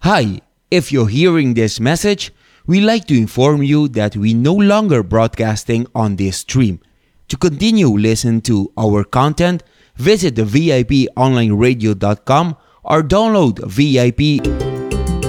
Hi, if you're hearing this message, we'd like to inform you that we no longer broadcasting on this stream. To continue listening to our content, visit the VIPonlineradio.com or download VIP